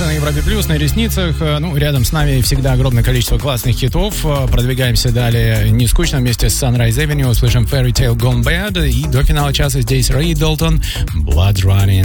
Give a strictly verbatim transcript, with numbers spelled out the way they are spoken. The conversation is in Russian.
часа на Европе Плюс, на ресницах. Ну, рядом с нами всегда огромное количество классных хитов. Продвигаемся далее не скучно. Вместе с Sunrise Avenue услышим Fairy Tale Gone Bad. И до финала часа здесь Рэй Долтон, Blood Running.